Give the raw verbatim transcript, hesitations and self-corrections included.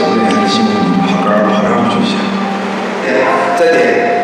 队还是希望你们好好好好学习。 点，再点。